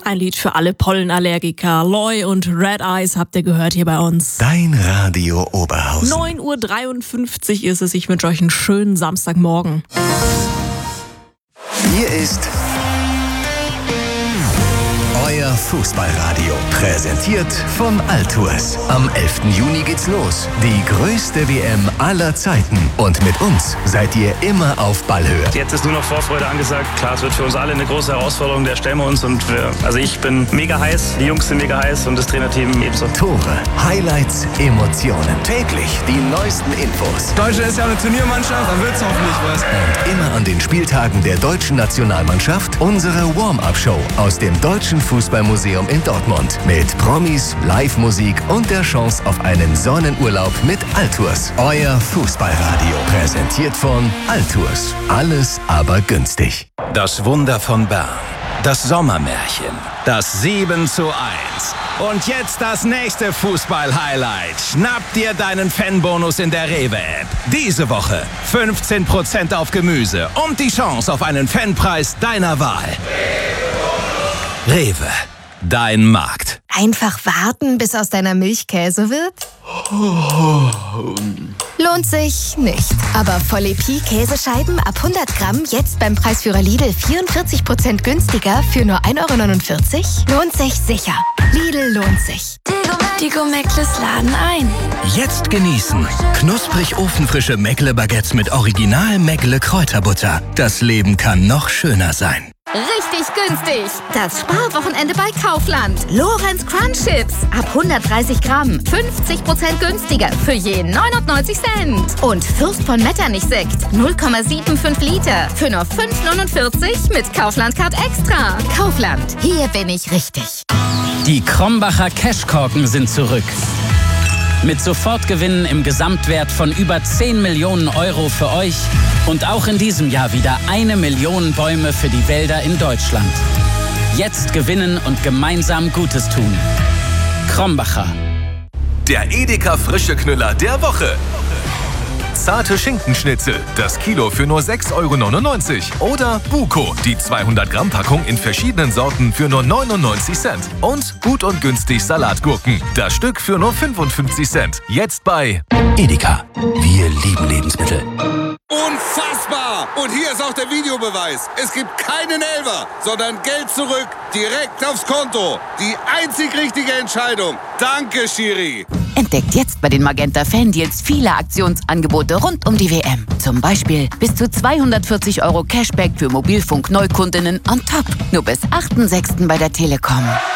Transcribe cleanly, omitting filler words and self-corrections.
Ein Lied für alle Pollenallergiker. Loy und Red Eyes habt ihr gehört hier bei uns. Dein Radio Oberhausen. 9:53 Uhr ist es. Ich wünsche euch einen schönen Samstagmorgen. Hier ist euer Fußballradio. Präsentiert von Altours. Am 11. Juni geht's los. Die größte WM aller Zeiten. Und mit uns seid ihr immer auf Ballhöhe. Jetzt ist nur noch Vorfreude angesagt. Klar, es wird für uns alle eine große Herausforderung. Der stellen wir uns. Und ich bin mega heiß. Die Jungs sind mega heiß und das Trainerteam ebenso. Tore, Highlights, Emotionen. Täglich die neuesten Infos. Deutschland ist ja eine Turniermannschaft, dann wird's hoffentlich was. Und immer an den Spieltagen der deutschen Nationalmannschaft unsere Warm-Up-Show aus dem Deutschen Fußballmuseum in Dortmund. Mit Promis, Live-Musik und der Chance auf einen Sonnenurlaub mit Altours. Euer Fußballradio. Präsentiert von Altours. Alles aber günstig. Das Wunder von Bern. Das Sommermärchen. Das 7:1. Und jetzt das nächste Fußball-Highlight. Schnapp dir deinen Fanbonus in der Rewe-App. Diese Woche 15% auf Gemüse und die Chance auf einen Fanpreis deiner Wahl. Rewe. Dein Markt. Einfach warten, bis aus deiner Milch Käse wird? Lohnt sich nicht. Aber Volle Pi Käsescheiben ab 100 Gramm jetzt beim Preisführer Lidl 44% günstiger für nur 1,49 €? Lohnt sich sicher. Lidl lohnt sich. Die Gourmettles laden ein. Jetzt genießen. Knusprig ofenfrische Meckle-Baguettes mit Original Meckle-Kräuterbutter. Das Leben kann noch schöner sein. Richtig günstig. Das Sparwochenende bei Kaufland. Lorenz Crunch Chips. Ab 130 Gramm. 50% günstiger. Für je 99 Cent. Und Fürst von Metternich Sekt. 0,75 Liter. Für nur 5,49 mit Kaufland Card Extra. Kaufland. Hier bin ich richtig. Die Krombacher Cashkorken sind zurück. Mit Sofortgewinnen im Gesamtwert von über 10 Millionen € für euch und auch in diesem Jahr wieder 1 Million Bäume für die Wälder in Deutschland. Jetzt gewinnen und gemeinsam Gutes tun. Krombacher. Der Edeka Frische Knüller der Woche. Zarte Schinkenschnitzel, das Kilo für nur 6,99 €. Oder Buko, die 200 Gramm Packung in verschiedenen Sorten für nur 99 Cent. Und gut und günstig Salatgurken, das Stück für nur 55 Cent. Jetzt bei Edeka. Wir lieben Lebensmittel. Unfassbar! Und hier ist auch der Videobeweis. Es gibt keinen Elfer, sondern Geld zurück, direkt aufs Konto. Die einzig richtige Entscheidung. Danke, Schiri. Entdeckt jetzt bei den Magenta Fan-Deals viele Aktionsangebote rund um die WM. Zum Beispiel bis zu 240 € Cashback für Mobilfunk-Neukundinnen on top. Nur bis 8.6. bei der Telekom.